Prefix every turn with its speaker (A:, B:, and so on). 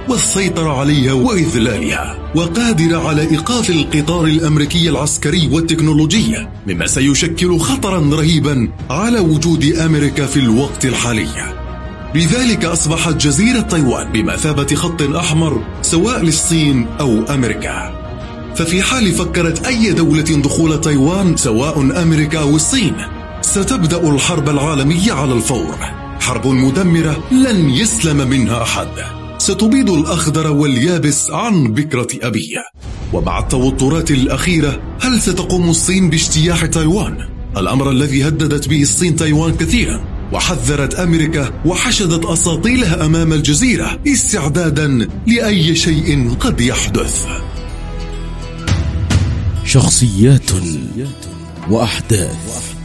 A: والسيطرة عليها وإذلالها، وقادرة على إيقاف القطار الأمريكي العسكري والتكنولوجي، مما سيشكل خطرا رهيبا على وجود أمريكا في الوقت الحالي. لذلك أصبحت جزيرة تايوان بمثابة خط أحمر سواء للصين أو أمريكا. ففي حال فكرت أي دولة دخول تايوان سواء أمريكا أو الصين، ستبدأ الحرب العالمية على الفور، حرب مدمرة لن يسلم منها أحد، ستبيد الأخضر واليابس عن بكرة أبيه. ومع التوترات الأخيرة، هل ستقوم الصين باجتياح تايوان؟ الأمر الذي هددت به الصين تايوان كثيرا، وحذرت أمريكا وحشدت أساطيلها أمام الجزيرة استعدادا لأي شيء قد يحدث.
B: شخصيات وأحداث.